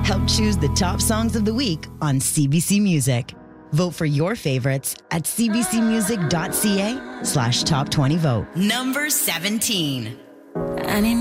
Help choose the top songs of the week on CBC Music. Vote for your favorites at cbcmusic.ca/top20vote. Number 17.